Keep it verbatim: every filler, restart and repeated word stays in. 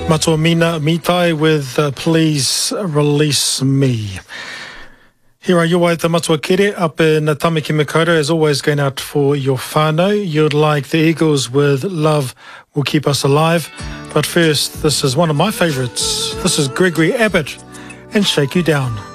Matua Mina Mitai with uh, Please Release Me. Here are you at the Matua Kere up in Tamaki Makaurau, as always going out for your whānau. You'd like the Eagles with Love Will Keep Us Alive. But first, this is one of my favourites. This is Gregory Abbott and Shake You Down.